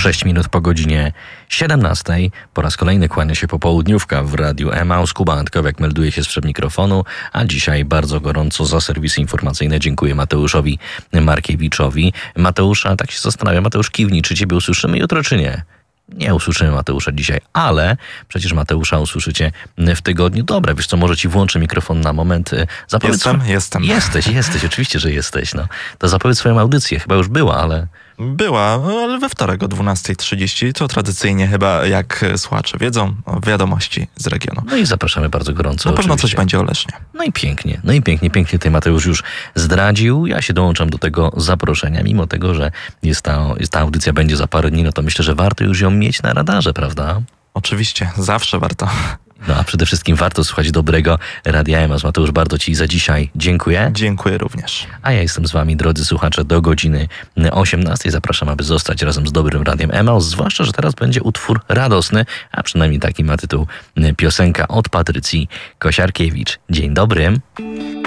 6 minut po godzinie 17. Po raz kolejny kłania się popołudniówka w Radiu Emaus. Kuba Antkowiak melduje się sprzed mikrofonu, a dzisiaj bardzo gorąco za serwisy informacyjne dziękuję Mateuszowi Markiewiczowi. Mateusza, tak się zastanawiam, Mateusz kiwni, czy ciebie usłyszymy jutro, czy nie? Nie usłyszymy Mateusza dzisiaj, ale przecież Mateusza usłyszycie w tygodniu. Dobra, wiesz co, może ci włączę mikrofon na moment. Jestem. Jesteś, oczywiście, że jesteś. No. To zapowiedz swoją audycję, chyba już była, ale... Była, ale we wtorek o 12:30, to tradycyjnie chyba, jak słuchacze wiedzą, o wiadomości z regionu. No i zapraszamy bardzo gorąco. Na pewno oczywiście. coś będzie o Lesznie. No i pięknie tutaj Mateusz już zdradził. Ja się dołączam do tego zaproszenia, mimo tego, że ta audycja będzie za parę dni, no to myślę, że warto już ją mieć na radarze, prawda? Oczywiście, zawsze warto. No a przede wszystkim warto słuchać dobrego Radia Emaus. Mateusz, bardzo ci za dzisiaj dziękuję. Dziękuję również. A ja jestem z wami, drodzy słuchacze, do godziny 18. Zapraszam, aby zostać razem z dobrym Radiem Emaus, zwłaszcza, że teraz będzie utwór radosny, a przynajmniej taki ma tytuł piosenka od Patrycji Kosiarkiewicz. Dzień dobry.